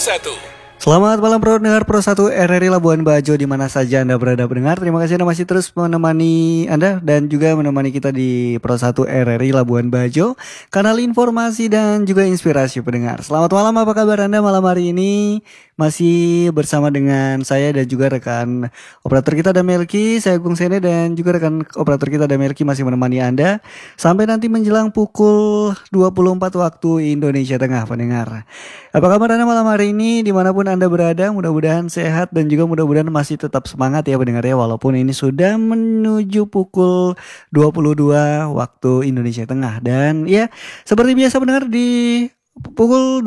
Satu. Selamat malam pendengar Pro 1 RRI Labuan Bajo di mana saja Anda berada pendengar. Terima kasih Anda masih terus menemani Anda dan juga menemani kita di Pro 1 RRI Labuan Bajo, kanal informasi dan juga inspirasi pendengar. Selamat malam, apa kabar Anda malam hari ini? Masih bersama dengan saya dan juga rekan operator kita Damelki, saya Agung Sene, dan juga rekan operator kita Damelki masih menemani Anda sampai nanti menjelang pukul 24 waktu Indonesia Tengah pendengar. Apa kabar Anda malam hari ini dimanapun Anda berada? Mudah-mudahan sehat dan juga mudah-mudahan masih tetap semangat ya pendengar ya, walaupun ini sudah menuju pukul 22 waktu Indonesia Tengah. Dan ya seperti biasa pendengar, di pukul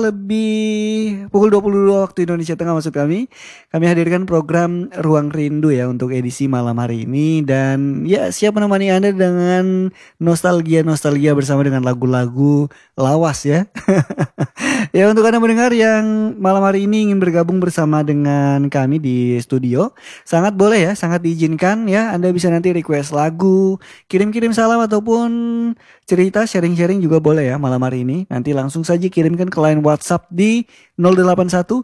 22 waktu Indonesia Tengah maksud kami hadirkan program Ruang Rindu ya untuk edisi malam hari ini. Dan ya siap menemani Anda dengan nostalgia bersama dengan lagu-lagu lawas ya. Ya untuk Anda mendengar yang malam hari ini ingin bergabung bersama dengan kami di studio, sangat boleh ya, sangat diizinkan ya. Anda bisa nanti request lagu, kirim-kirim salam ataupun cerita, sharing-sharing juga boleh ya malam hari ini. Nanti langsung saja kirimkan ke line WhatsApp di 081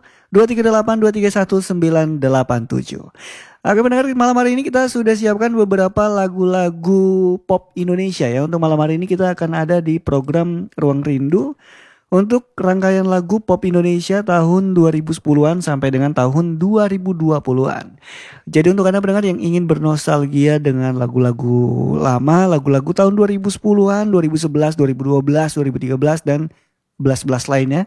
238 231 987. Oke pendengar, malam hari ini kita sudah siapkan beberapa lagu-lagu pop Indonesia ya. Untuk malam hari ini kita akan ada di program Ruang Rindu untuk rangkaian lagu pop Indonesia tahun 2010-an sampai dengan tahun 2020-an. Jadi untuk Anda pendengar yang ingin bernostalgia dengan lagu-lagu lama, lagu-lagu tahun 2010-an, 2011, 2012, 2013 dan belas lainnya,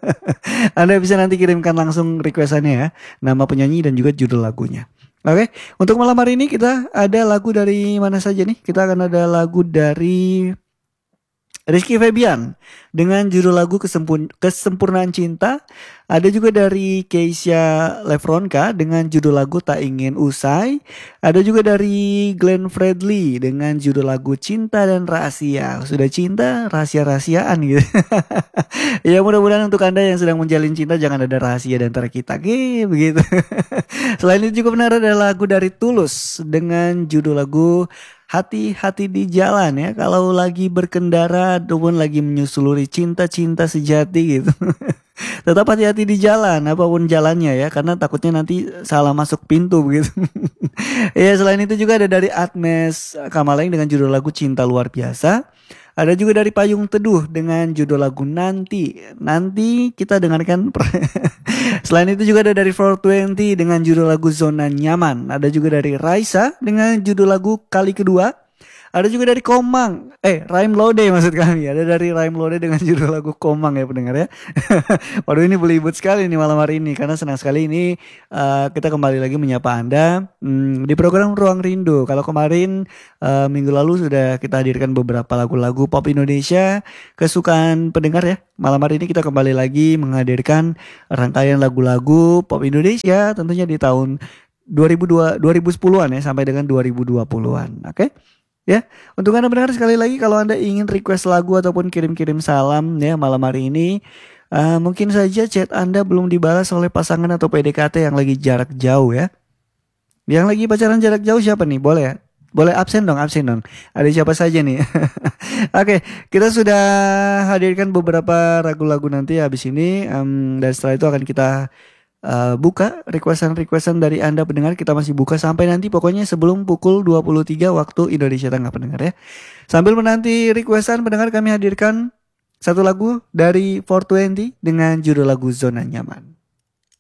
Anda bisa nanti kirimkan langsung requestannya ya, nama penyanyi dan juga judul lagunya. Oke, untuk malam hari ini kita ada lagu dari mana saja nih? Kita akan ada lagu dari Rizky Febian dengan judul lagu Kesempurnaan Cinta. Ada juga dari Keisha Lefronka dengan judul lagu Tak Ingin Usai. Ada juga dari Glenn Fredly dengan judul lagu Cinta dan Rahasia. Sudah cinta, rahasia-rahasiaan gitu. Ya mudah-mudahan untuk Anda yang sedang menjalin cinta jangan ada rahasia di antara kita, begitu. Selain itu juga benar ada lagu dari Tulus dengan judul lagu Hati-hati di jalan ya, kalau lagi berkendara ataupun lagi menyusuri cinta-cinta sejati gitu. Tetap hati-hati di jalan apapun jalannya ya, karena takutnya nanti salah masuk pintu begitu. Ya selain itu juga ada dari Agnes Kamaleng dengan judul lagu Cinta Luar Biasa. Ada juga dari Payung Teduh dengan judul lagu Nanti kita dengarkan. Selain itu juga ada dari 420 dengan judul lagu Zona Nyaman. Ada juga dari Raisa dengan judul lagu Kali Kedua. Ada juga dari Komang, Rhyme Lode maksud kami. Ada dari Rhyme Lode dengan judul lagu Komang ya pendengar ya. Waduh ini belibet sekali nih malam hari ini, karena senang sekali ini kita kembali lagi menyapa Anda di program Ruang Rindu. Kalau kemarin minggu lalu sudah kita hadirkan beberapa lagu-lagu pop Indonesia kesukaan pendengar ya. Malam hari ini kita kembali lagi menghadirkan rangkaian lagu-lagu pop Indonesia tentunya di tahun 2010-an ya sampai dengan 2020-an. Oke? Ya, untuk Anda pendengar sekali lagi kalau Anda ingin request lagu ataupun kirim-kirim salam ya malam hari ini, mungkin saja chat Anda belum dibalas oleh pasangan atau PDKT yang lagi jarak jauh ya. Yang lagi pacaran jarak jauh siapa nih? Boleh ya? Boleh absen dong. Ada siapa saja nih? Oke, kita sudah hadirkan beberapa lagu-lagu nanti habis ini, dan setelah itu akan kita buka requestan dari Anda pendengar. Kita masih buka sampai nanti pokoknya sebelum pukul 23 waktu Indonesia Tengah pendengar ya. Sambil menanti requestan pendengar, kami hadirkan satu lagu dari 420 dengan judul lagu Zona Nyaman.